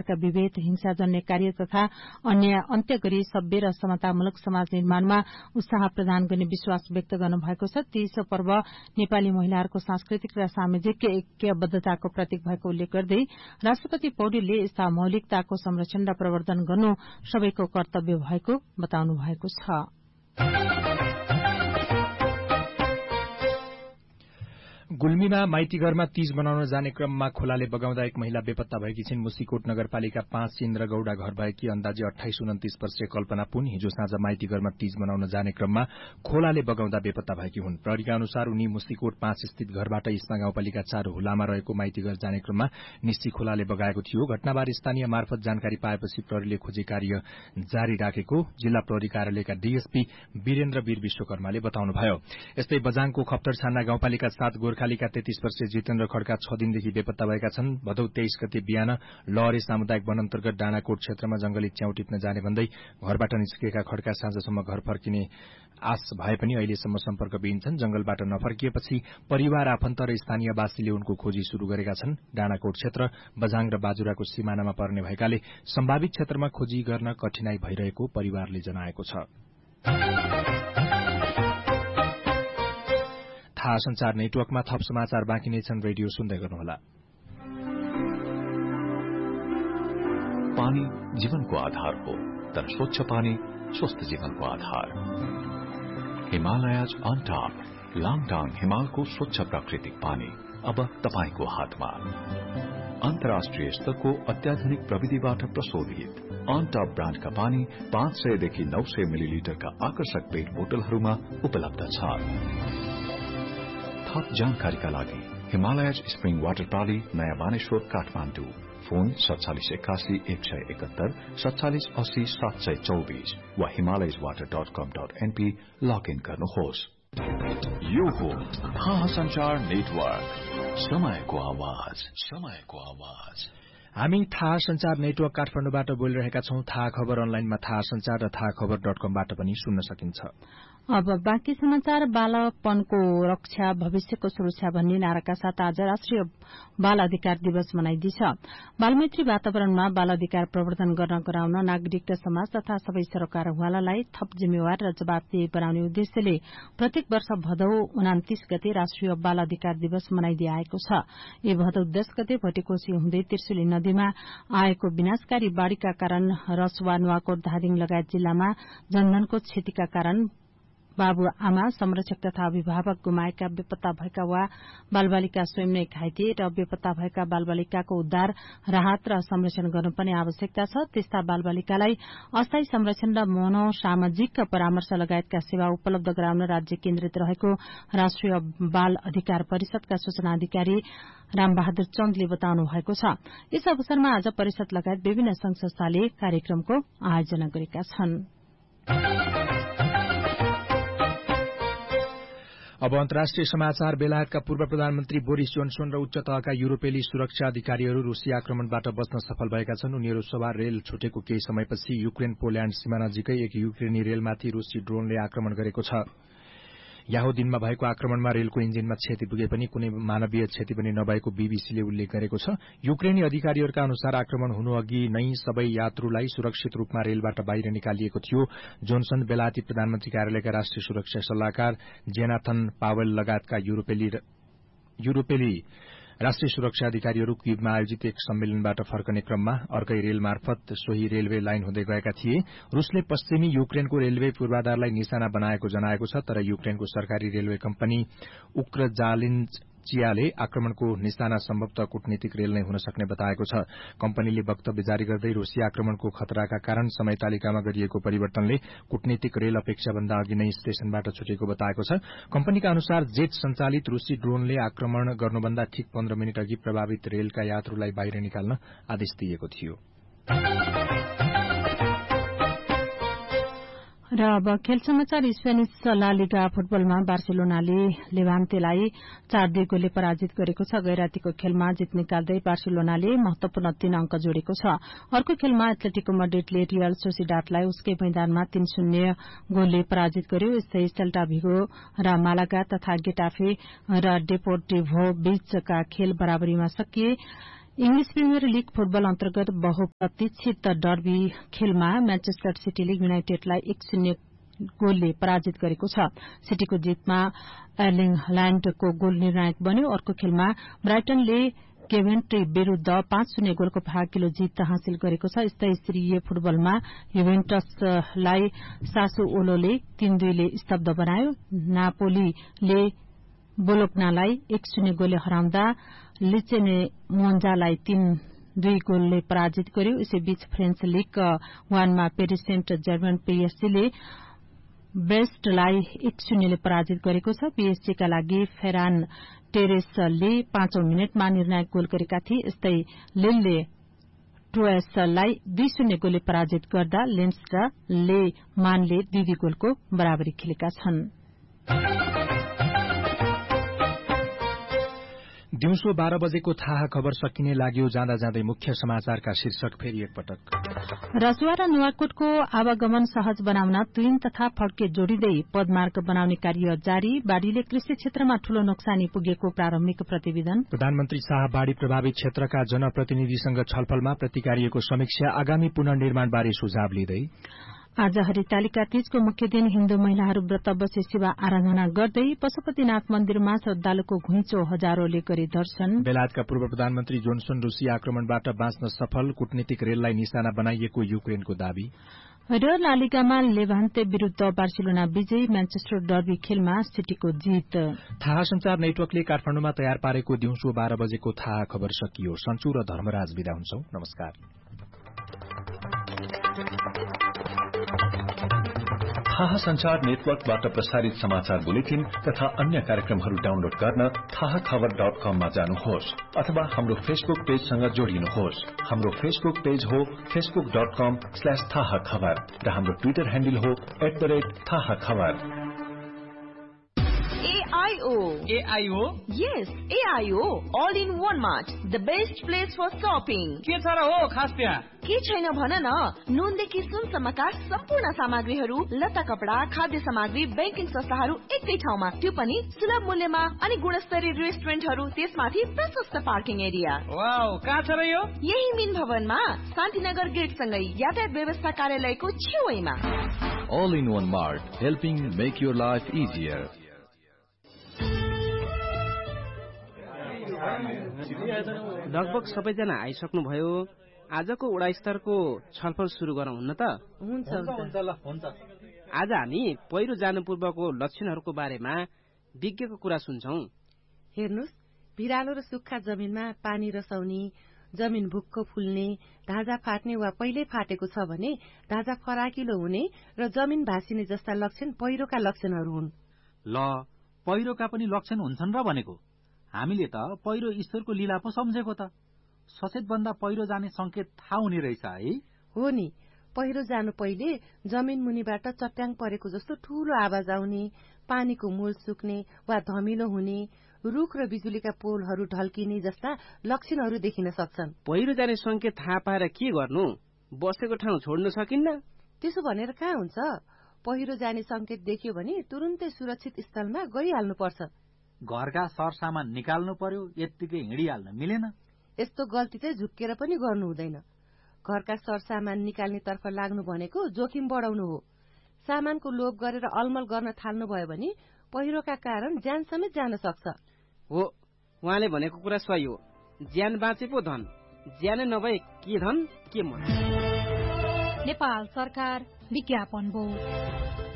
प्रकारका विभेद हिंसाजन्य कार्य तथा अन्याय अन्त्य गरी सभ्य र समतामूलक समाज निर्माणमा उत्साह प्रदान गर्ने विश्वास व्यक्त गर्नुभएको छ। तीज पर्व नेपाली महिलाहरूको सांस्कृतिक र सामाजिक ऐक्यबद्धताको प्रतीक भएको उल्लेख गर्दै राष्ट्रपति पौडेलले यस्ता मौलिकताको संरक्षण र प्रवर्धन गर्नु सबैको कर्तव्य भएको बताउनु भएको छ। गुल्मीमा माइतीघरमा तीज मनाउन जाने क्रममा खोलाले बगाउँदा एक महिला बेपत्ता भएकी छिन्। मुसिकोट नगरपालिका 5 इन्द्र गौडा घर भएकी अन्दाजे 28-29 वर्षीय कल्पना पुन हिजो साँझ माइतीघरमा तीज मनाउन जाने क्रममा खोलाले बगाउँदा बेपत्ता भएकी हुन्। प्रहरीका अनुसार उनी मुसिकोट 5 स्थित घरबाट इस्मा गाउँपालिका 4 हुलामा रहेको माइतीघर जाने क्रममा निस्सी खोलाले बगाएको थियो। घटनाबारे स्थानीय मार्फत जानकारी पाएपछि प्रहरीले खोजी कार्य जारी राखेको जिल्ला प्रहरी कार्यालयका डीएसपी वीरेन्द्र वीर विश्वकर्माले बताउनुभयो। यस्तै बजाङको खप्तर छाना गाउँपालिका 7 गोर्खालीका 33 वर्षीय जितेन्द्र खड्का 6 दिनदेखि बेपत्ता भएका छन्। भदौ 23 गते बिहान लहरे सामुदायिक वन अन्तर्गत डाँडाकोट क्षेत्रमा जंगली च्याउ टिप्न जाने भन्दै घरबाट निस्किएका खड्का साँझसम्म घर फर्किने आश भए पनि अहिलेसम्म सम्पर्कविहीन छन्। जंगलबाट नफर्किएपछि परिवार आफन्त र स्थानीयवासीले उनको खोजी शुरू गरेका छन्। डाँडाकोट क्षेत्र बझाङ र बाजुराको सिमानामा पर्ने भएकाले सम्भावित क्षेत्रमा खोजी गर्न कठिनाई भइरहेको परिवारले जनाएको छ। थाहा संचार नेटवर्कमा थप समाचार बाँकी नै छन्। रेडियो सुन्दै गर्नुहोला। पानी जीवनको आधार हो, तर स्वच्छ पानी स्वस्थ जीवनको आधार। हिमालयज अन टप लाङटाङ हिमालको स्वच्छ प्राकृतिक पानी अब तपाईको हातमा। अन्तर्राष्ट्रिय स्तरको अत्याधुनिक प्रविधिबाट प्रशोधित अन टप ब्रान्डका पानी 500 देखि 900 मिलिलिटरका आकर्षक पेट बोतलहरूमा उपलब्ध छ। थप जानकारीका लागि हिमालयज स्प्रिङ वाटर प्रणाली नयाँ बानेश्वर काठमाडौँ। फोन 4781 171 4780 724 वा himalayaswater.com.np लगइन गर्नुहोस्। यो हो थाहा संचार नेटवर्क, समयको आवाज, समयको आवाज। हामी थाहा संचार नेटवर्क काठमाडौँबाट बोलिरहेका छौं। थाहा खबर अनलाइनमा थाहा संचार र थाहाखबर.com-बाट पनि सुन्न सकिन्छ। अब बाँकी समाचार। बालपनको रक्षा भविष्यको सुरक्षा भन्ने नाराका साथ आज राष्ट्रिय बाल अधिकार दिवस मनाइँदैछ। बालमैत्री वातावरणमा बाल अधिकार प्रवर्धन गर्न गराउन नागरिक र समाज तथा सबै सरकारवालालाई थप जिम्मेवार र जवाबदेही बनाउने उद्देश्यले प्रत्येक वर्ष भदौ 29 गते राष्ट्रिय बाल अधिकार दिवस मनाइदै आएको छ। यो भदौ 10 गते भटेकोशी हुँदै त्रिशुली नदीमा आएको विनाशकारी बाढ़ीका कारण रसुवा, नुवाकोट, धादिङ लगायत जिल्लामा जनधनको क्षतिका कारण बाबु आमा, संरक्षक तथा अभिभावक गुमाएका, बेपत्ता भएका वा बालबालिका स्वयं नै घाइते र बेपत्ता भएका बालबालिकाको उद्धार, राहत र संरक्षण गर्नुपर्ने आवश्यकता छ। त्यस्ता बालबालिकालाई अस्थायी संरक्षण र मनोसामाजिक परामर्श लगायतका सेवा उपलब्ध गराउन राज्य केन्द्रित रहेको राष्ट्रिय बाल अधिकार परिषदका सूचना अधिकारी रामबहादुर चन्दले बताउनु भएको छ। यस अवसरमा आज परिषद लगायत विभिन्न संघ संस्थाले कार्यक्रमको आयोजना गरेका छन्। अब अन्तर्राष्ट्रिय समाचार। बेलायतका पूर्व प्रधानमन्त्री बोरिस जोन्सन र उच्च तहका युरोपेली सुरक्षा अधिकारीहरू रूसी आक्रमणबाट बच्न सफल भएका छन्। उनीहरू सवार रेल छुटेको केही समयपछि युक्रेन पोल्याण्ड सीमा नजिकै एक युक्रेनी रेलमाथि रूसी ड्रोनले आक्रमण गरेको छ। याहो दिनमा भएको आक्रमणमा रेलको इन्जिनमा क्षति पुगे पनि कुनै मानवीय क्षति पनि नभएको बीबीसीले उल्लेख गरेको छ। युक्रेनी अधिकारीहरूका अनुसार आक्रमण हुनु अघि नै सबै यात्रुलाई सुरक्षित रूपमा रेलबाट बाहिर निकालिएको थियो। जोन्सन बेलायती प्रधानमन्त्री कार्यालयका राष्ट्रिय सुरक्षा सल्लाहकार जेनाथन पावेल लगायतका युरोपेली राष्ट्रिय सुरक्षा अधिकारीहरू क्युबमा आयोजित एक सम्मेलनबाट फर्कने क्रममा अर्कै रेल मार्फत सोही रेलवे लाइन हुँदै गएका थिए। रूसले पश्चिमी युक्रेनको रेलवे पूर्वाधारलाई निशाना बनाएको जनाएको छ, तर युक्रेनको सरकारी रेलवे कम्पनी उक्रेजालिन्चियाले आक्रमणको निशाना सम्भवतः कूटनीतिक रेल नै हुन सक्ने बताएको छ। कम्पनीले वक्तव्य जारी गर्दै रूसी आक्रमणको खतराका कारण समय तालिकामा गरिएको परिवर्तनले कूटनीतिक रेल अपेक्षाभन्दा अघि नै स्टेशनबाट छुटेको बताएको छ। कम्पनीका अनुसार जेट सञ्चालित रूसी ड्रोनले आक्रमण गर्नुभन्दा ठीक 15 मिनट अघि प्रभावित रेलका यात्रुलाई बाहिर निकाल्न आदेश दिएको थियो। र अब खेल समाचार। स्पेनिश ला लिगा फुटबलमा बार्सिलोनाले लेभान्तेलाई 4-2 गोलले पराजित गरेको छ। गैरातीको खेलमा जित निकाल्दै बार्सिलोनाले महत्वपूर्ण 3 अंक जोडेको छ। अर्को खेलमा एथलेटिको मड्रिडले रियल सोसिडाडलाई उसकै मैदानमा 3-0 गोलले पराजित गर्यो। यस्तै सेल्टा भिगो र मालागा तथा गेटाफे र डेपोर्टिभो बीचका खेल बराबरीमा सकिए। इंग्लिश प्रिमियर लीग फुटबल अन्तर्गत बहुप्रतीक्षित डर्बी खेलमा म्यान्चेस्टर सिटीले युनाइटेडलाई 1-0 गोलले पराजित गरेको छ। सिटीको जितमा एर्लिङ हल्याण्डको गोल निर्णायक बन्यो। अर्को खेलमा ब्राइटनले केभेन्ट्री विरूद्ध 5-0 गोलको भाग्यलो जित हासिल गरेको छ। यस्तै स्तरीय फुटबलमा युभेन्टसलाई सासुओलोले 3-2 ले स्तब्ध बनायो। नापोलीले बोलोग्नालाई 1-0 गोलले हराउँदा लिचेने मोन्जालाई 3-2 गोलले पराजित गर्यो। यसैबीच फ्रेन्च लीग 1 मा पेरिस सेन्ट जर्मन पीएसजीले ब्रेस्टलाई 1-0 ले पराजित गरेको छ। पीएसजीका लागि फेरान टेरेसले 5औं मिनटमा निर्णायक गोल गरेका थिए। यस्तै लिलले ट्रोयसलाई 2-0 गोलले पराजित गर्दा लेन्स र ले मानले 2-2 गोलको बराबरी खेलेका छन्। दिउँसो 12 बजेको थाहा खबर सकिने लाग्यो। जाँदा जाँदै मुख्य समाचारका शीर्षक फेरि एकपटक। रसुवा र नुवाकोटको आवागमन सहज बनाउन तुइन तथा फड्के जोडिँदै पदमार्ग बनाउने कार्य जारी। बाढ़ीले कृषि क्षेत्रमा ठूलो नोक्सानी पुगेको प्रारम्भिक प्रतिवेदन। प्रधानमन्त्री शाह बाढ़ी प्रभावित क्षेत्रका जनप्रतिनिधिसँग छलफलमा प्रतिकार्यको समीक्षा। आगामी पुनर्निर्माणबारे सुझाव लिँदै। आज हरितालिका तीजको मुख्य दिन हिन्दू महिलाहरू व्रत बसे शिव आराधना गर्दै पशुपतिनाथ मन्दिरमा श्रद्धालुको घुइँचो हजारौंले गरी दर्शन। बेलायतका पूर्व प्रधानमन्त्री जोन्सन रूसी आक्रमणबाट बाँच्न सफल। कूटनीतिक रेललाई निशाना बनाइएको युक्रेनको दावी। र लालिगामा लेभान्ते विरूद्ध बार्सिलोना विजयी। म्यान्चेस्टर डर्बी खेलमा सिटीको जित। थाहा संचार नेटवर्कले काठमाडौँमा तयार पारेको दिउँसो 12 बजेको थाहा खबर सकियो। सन्चु र धर्मराज बिदा हुन्छौ। नमस्कार। थाहा संचार नेटवर्कबाट प्रसारित समाचार बुलेटिन तथा अन्य कार्यक्रमहरू डाउनलोड गर्न थाहाखबर.com मा जानुहोस् अथवा हाम्रो फेसबुक पेजसँग जोडिनुहोस्। हाम्रो फेसबुक पेज हो facebook.com/थाहाखबर र हाम्रो ट्विटर ह्यान्डल हो @थाहाखबर। AIO? Yes, AIO. All in one mart. The best place for shopping. के छ र हो खास त्यहाँ? के छैन भन न। नुनदेखि सुनसम्मका सम्पूर्ण सामग्रीहरू, लत्ता कपडा, खाद्य सामग्री, बैंकिङ संस्थाहरू एकै ठाउँमा, त्यो पनि सुलभ मूल्यमा अनि गुणस्तरीय रेस्टुरेन्टहरू, त्यसमाथि प्रशस्त पार्किङ एरिया। वाउ, कहाँ छ र यो? यही मिन भवनमा शान्तिनगर गेट सँगै यातायात व्यवस्था कार्यालयको छेउमा। All in one mart, helping make your life easier. लगभग सबैजना आइसक्नुभयो। आजको वडा स्तरको छलफल सुरु गरौँ हुन्न त? हुन्छ ल हुन्छ। आज हामी पहिरो जानु पूर्वको लक्षणहरूको बारेमा विज्ञको कुरा सुन्छौं। हेर्नुस्, भिरालो र सुक्खा जमिनमा पानी रसाउने, जमिन भुक्क फुल्ने, ढाँजा फाट्ने वा पहिल्यै फाटेको छ भने ढाँजा फराकिलो हुने र जमिन भासिने जस्ता लक्षण पहिरोका लक्षणहरू हुन्। ल, पहिरोका पनि लक्षण हुन्छन् र भनेको। हामीले त पहिरो ईश्वरको लीला पो सम्झेको त। सचेत भन्दा पहिरो जाने संकेत थाहा हुने रहेछ है? हो नि, पहिरो जानु पहिले जमिन मुनिबाट चट्याङ परेको जस्तो ठूलो आवाज आउने, पानीको मूल सुक्ने वा धमिलो हुने, रुख र बिजुलीका पोलहरू ढल्किने जस्ता लक्षणहरू देखिन सक्छन्। पहिरो जाने संकेत थाहा पाएर के गर्नु? बसेको ठाउँ छोड्न सकिन्न? त्यसो भनेर कहाँ हुन्छ? पहिरो जाने संकेत देखियो भने तुरुन्तै सुरक्षित स्थलमा गइहाल्नुपर्छ। घरका सरसामान निकाल्नु पर्यो, यत्तिकै हिँडिहाल्न मिलेन। यस्तो गल्ती चाहिँ झुक्केर पनि गर्नु हुँदैन। घरका सरसामान निकाल्ने तर्फ लाग्नु भनेको जोखिम बढाउनु हो। सामानको लोभ गरेर अलमल गर्न थाल्नु भयो भने पहिरोका कारण ज्यान समेत जान सक्छ। हो, उहाँले भनेको कुरा सही हो। ज्यान बाँचे पो धन, ज्यानै नभए के धन के मन। नेपाल सरकार विज्ञापन बोर्ड।